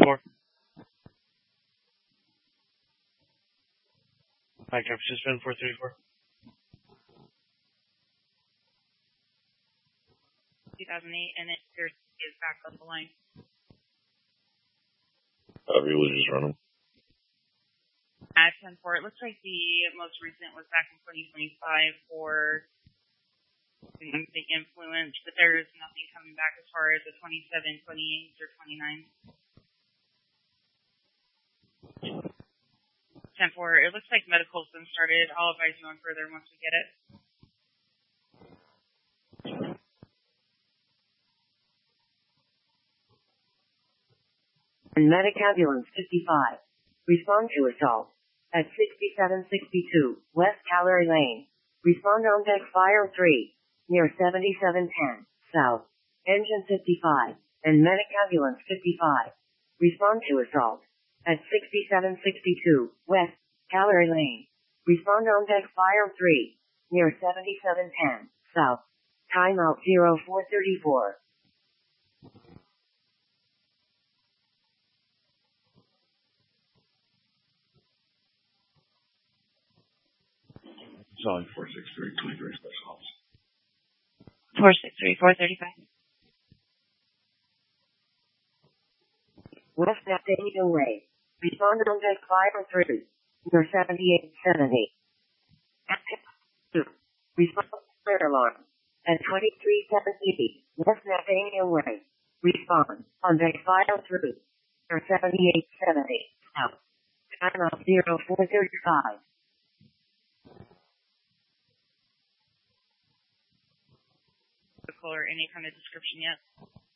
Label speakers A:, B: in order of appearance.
A: 434. Mike, participant 434.
B: 2008, and then Pierce is back on the line.
C: We'll just run them.
B: At 10-4, it looks like the most recent was back in 2025 for the influence, but there is nothing coming back as far as the 27, 28, or 29. 10-4, it looks like medical's been started. I'll advise you on further once we get it.
D: And medic ambulance 55. Respond to assault. At 6762 West Callery Lane. Respond on deck fire 3. Near 7710 South. Engine 55. And medic ambulance 55. Respond to assault. At 6762 West Callery Lane. Respond on deck fire 3. Near 7710 South. Timeout 0434.
C: Zone 463, 23 special ops.
B: 463, 435.
D: West Nathaniel Way. Respond on deck fire 3. Near 7870. Respond fire alarm. At 2370 West Nathaniel Way. Respond on deck fire 3. Near 7870 South. Timeout 0435.
B: Or any kind of description yet?